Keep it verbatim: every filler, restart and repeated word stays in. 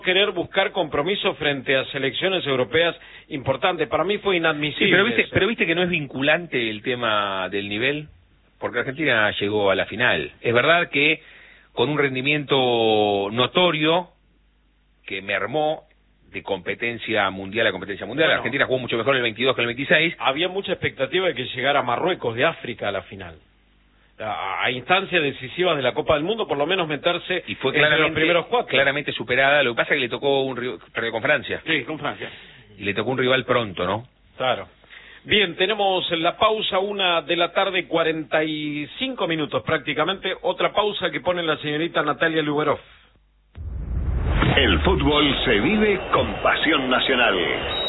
querer buscar compromisos frente a selecciones europeas importantes. Para mí fue inadmisible. Sí, pero viste, eso. pero viste que no es vinculante el tema del nivel, porque Argentina llegó a la final. Es verdad que con un rendimiento notorio que mermó de competencia mundial a competencia mundial. Bueno, Argentina jugó mucho mejor el veintidós que el veintiséis. Había mucha expectativa de que llegara Marruecos de África a la final. A, a instancias decisivas de la Copa del Mundo, por lo menos meterse Y fue entre los primeros cuatro. claramente superada. Lo que pasa es que le tocó un rival, perdió con Francia. Sí, con Francia. Y le tocó un rival pronto, ¿no? Claro. Bien, tenemos la pausa, una de la tarde, cuarenta y cinco minutos prácticamente. Otra pausa que pone la señorita Natalia Luberov. El fútbol se vive con pasión nacional.